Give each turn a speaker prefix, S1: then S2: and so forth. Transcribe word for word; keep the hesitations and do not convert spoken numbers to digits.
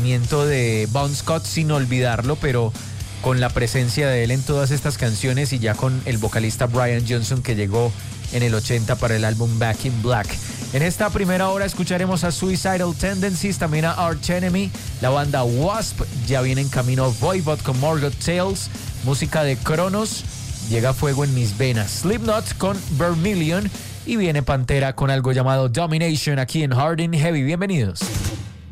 S1: nacimiento de Bon Scott sin olvidarlo, pero con la presencia de él en todas estas canciones y ya con el vocalista Brian Johnson que llegó en el ochenta para el álbum Back in Black. En esta primera hora escucharemos a Suicidal Tendencies, también a Arch Enemy, la banda Wasp, ya viene en camino Voivod con Morgoth Tales, música de Cronos, llega Fuego en mis venas, Slipknot con Vermilion y viene Pantera con algo llamado Domination aquí en Hard and Heavy. Bienvenidos.